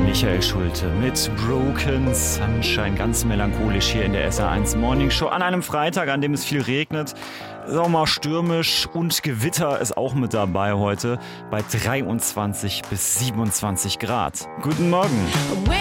Michael Schulte mit Broken Sunshine, ganz melancholisch hier in der SR1 Morning Show an einem Freitag, an dem es viel regnet. Sommer stürmisch und Gewitter ist auch mit dabei heute bei 23 bis 27 Grad. Guten Morgen.